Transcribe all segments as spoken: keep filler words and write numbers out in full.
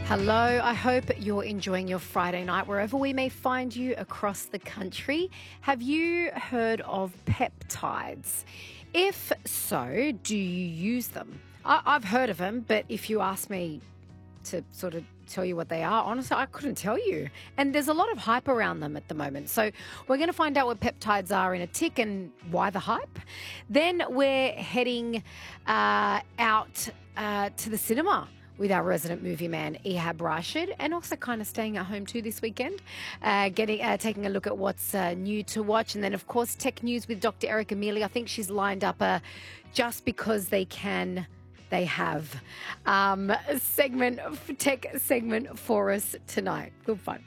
Hello, I hope you're enjoying your Friday night wherever we may find you across the country. Have you heard of peptides? If so, do you use them? I- I've heard of them, but if you ask me to sort of tell you what they are, honestly, I couldn't tell you. And there's a lot of hype around them at the moment. So we're going to find out what peptides are in a tick and why the hype. Then we're heading uh, out uh, to the cinema with our resident movie man, Ehab Rashid, and also kind of staying at home too this weekend, uh, getting uh, taking a look at what's uh, new to watch. And then, of course, tech news with Doctor Erica Mealy. I think she's lined up a Just Because They Can, They Have um, segment, tech segment for us tonight. Good fun.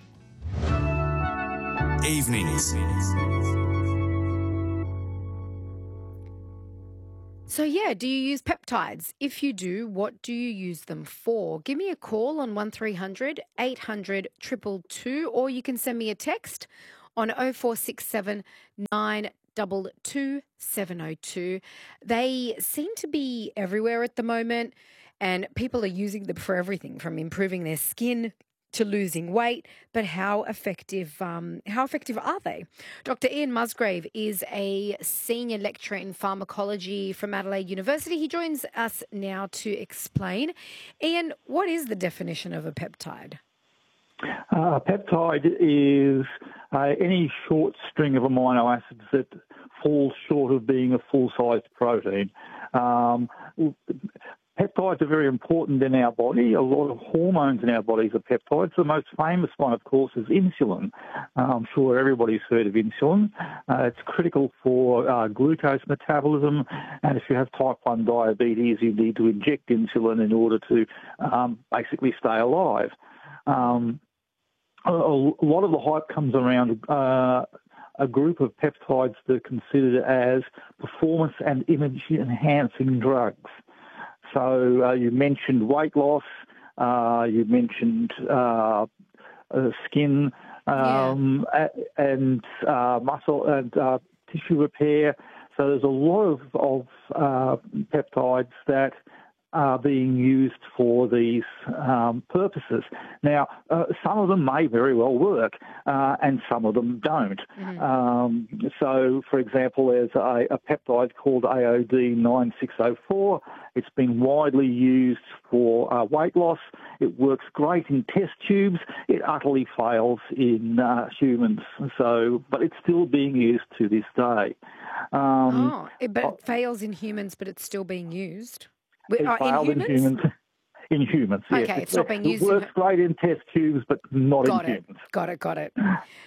Evenings. So, yeah, do you use peptides? If you do, what do you use them for? Give me a call on one three hundred eight hundred two two two, or you can send me a text on oh four six seven nine two two seven oh two. They seem to be everywhere at the moment, and people are using them for everything from improving their skin to losing weight, but how effective um, how effective are they? Doctor Ian Musgrave is a senior lecturer in pharmacology from Adelaide University. He joins us now to explain. Ian, what is the definition of a peptide? Uh, peptide is uh, any short string of amino acids that falls short of being a full-sized protein. Um, Peptides are very important in our body. A lot of hormones in our bodies are peptides. The most famous one, of course, is insulin. Uh, I'm sure everybody's heard of insulin. Uh, it's critical for uh, glucose metabolism, and if you have type one diabetes, you need to inject insulin in order to um, basically stay alive. Um, a, a lot of the hype comes around uh, a group of peptides that are considered as performance and image-enhancing drugs. So uh, you mentioned weight loss, uh, you mentioned uh, uh, skin um, yeah. and uh, muscle and uh, tissue repair. So there's a lot of, of uh, peptides that are being used for these um, purposes. Now, uh, some of them may very well work, uh, and some of them don't. Mm-hmm. Um, so, for example, there's a, a peptide called A O D nine six oh four. It's been widely used for uh, weight loss. It works great in test tubes. It utterly fails in uh, humans. So, but it's still being used to this day. Um, oh, it, but it fails in humans, but it's still being used. It uh, failed in humans? In humans. In humans, yes. Okay, it's not being used. It works in... great in test tubes, but not got in it. humans. Got it, got it.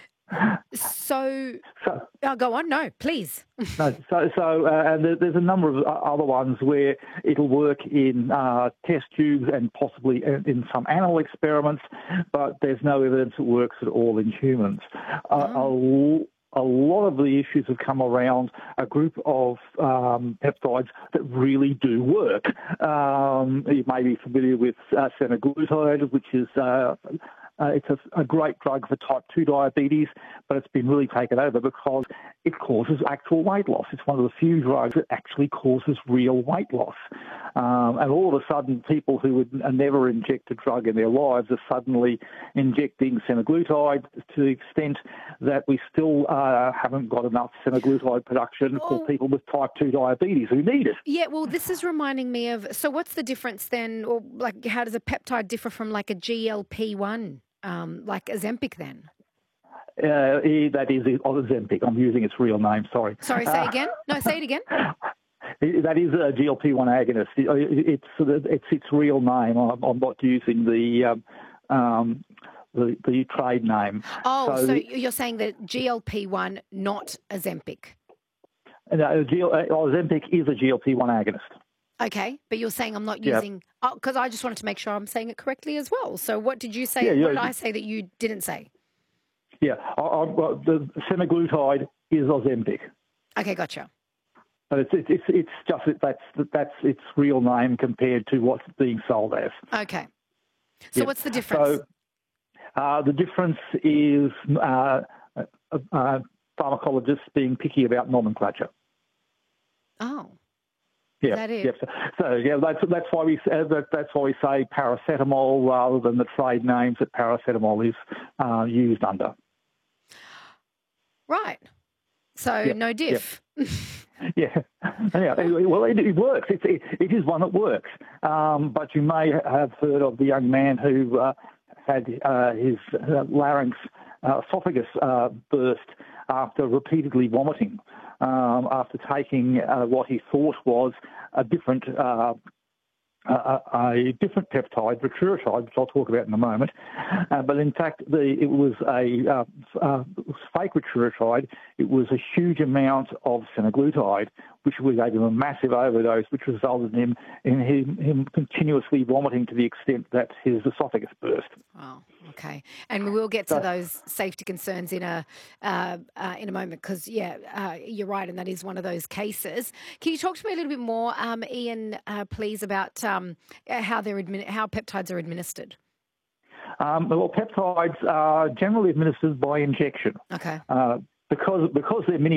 So, so oh, go on. No, please. no, so, so uh, and there's a number of other ones where it'll work in uh, test tubes and possibly in some animal experiments, but there's no evidence it works at all in humans. Uh, oh. a, A lot of the issues have come around a group of um, peptides that really do work. Um, you may be familiar with uh, semaglutide, which is uh, uh, it's a, a great drug for type two diabetes, but it's been really taken over because it causes actual weight loss. It's one of the few drugs that actually causes real weight loss. Um, and all of a sudden, people who would never inject a drug in their lives are suddenly injecting semaglutide to the extent that we still uh, haven't got enough semaglutide production well, for people with type two diabetes who need it. Yeah, well, this is reminding me of, so what's the difference then, or like how does a peptide differ from like a G L P one, um, like Ozempic then? Uh, that is Ozempic. I'm using its real name, sorry. Sorry, say again? No, say it again. That is a G L P one agonist. It's it's its real name. I'm, I'm not using the um, um, the, the trade name. Oh, so, so the, you're saying that G L P one, not Ozempic? No, Ozempic is a G L P one agonist. Okay, but you're saying I'm not using... Yep. Oh, because I just wanted to make sure I'm saying it correctly as well. So what did you say? Yeah, what did I say that you didn't say? Yeah, I, I, the semaglutide is Ozempic. Okay, gotcha. But it's it's it's just that's that's its real name compared to what's being sold as. Okay. So yeah. what's the difference? So uh, the difference is uh, uh, uh, pharmacologists being picky about nomenclature. Oh. Yeah, Is that it? yeah. So, so yeah, that's that's why we uh, that, that's why we say paracetamol rather than the trade names that paracetamol is uh, used under. Right. So Yep, no yep. diff. Yeah, yeah. Well, it, it works. It, it, it is one that works. Um, but you may have heard of the young man who uh, had uh, his uh, larynx, uh, esophagus uh, burst after repeatedly vomiting, um, after taking uh, what he thought was a different uh, a, a different peptide, retiritide, which I'll talk about in a moment. Uh, but in fact, the, it was a uh, uh, fake retiritide. It was a huge amount of semaglutide, which was gave him a massive overdose, which resulted in him, in him, him continuously vomiting to the extent that his esophagus burst. Oh, okay. And we will get to So, those safety concerns in a uh, uh, in a moment because, yeah, uh, you're right, and that is one of those cases. Can you talk to me a little bit more, um, Ian, uh, please, about um, how they're admin- how peptides are administered? Um, well, peptides are generally administered by injection. Okay. Uh, because because they're mini